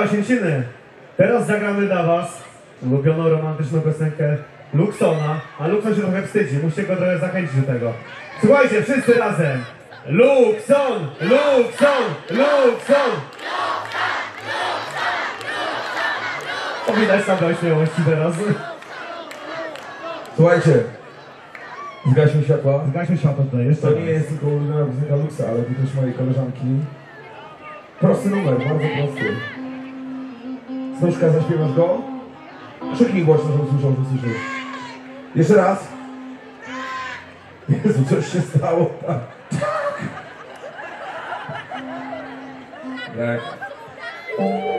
Osięciny, teraz zagramy dla was ulubioną romantyczną piosenkę Luxona, a Luxon się trochę wstydzi, musicie go trochę zachęcić do tego. Słuchajcie, wszyscy razem! Luxon! Luxon! Luxon! O, widać tam do śmiałości teraz. Słuchajcie, zgaśmy światła. Zgaśmy światło tutaj, jeszcze To raz. nie jest tylko ulubiona piosenka Luxa, ale to też mojej koleżanki. Prosty numer, bardzo prosty. Snuszka, zaśpiewasz go? Krzyknij głośno, żeby usłyszał, że słyszysz. Jeszcze raz. Jezu, coś się stało. Tak.